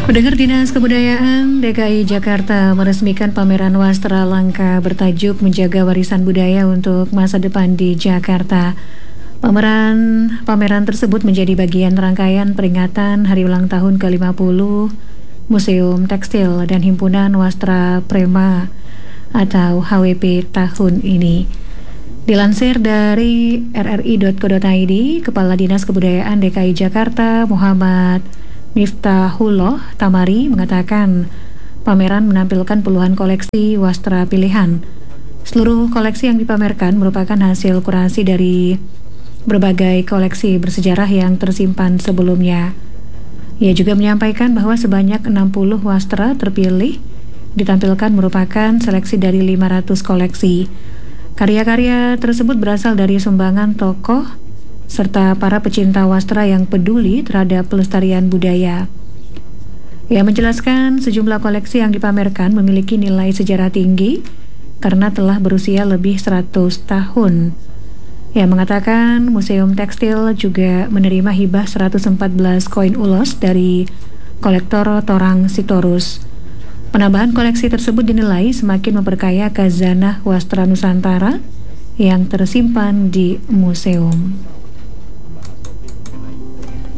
Pendengar, Dinas Kebudayaan DKI Jakarta meresmikan pameran wastra langka bertajuk Menjaga Warisan Budaya untuk Masa Depan di Jakarta. Pameran tersebut menjadi bagian rangkaian peringatan Hari Ulang Tahun ke-50 Museum Tekstil dan Himpunan Wastra Prema atau HWP tahun ini. Dilansir dari rri.co.id, Kepala Dinas Kebudayaan DKI Jakarta Muhammad Miftahullah Tamari mengatakan pameran menampilkan puluhan koleksi wastra pilihan. Seluruh koleksi yang dipamerkan merupakan hasil kurasi dari berbagai koleksi bersejarah yang tersimpan sebelumnya. Ia juga menyampaikan bahwa sebanyak 60 wastra terpilih ditampilkan merupakan seleksi dari 500 koleksi. Karya-karya tersebut berasal dari sumbangan tokoh serta para pecinta wastra yang peduli terhadap pelestarian budaya. Ia menjelaskan sejumlah koleksi yang dipamerkan memiliki nilai sejarah tinggi karena telah berusia lebih 100 tahun. Ia mengatakan Museum Tekstil juga menerima hibah 114 koin ulos dari kolektor Torang Sitorus. Penambahan koleksi tersebut dinilai semakin memperkaya khazanah wastra Nusantara yang tersimpan di museum.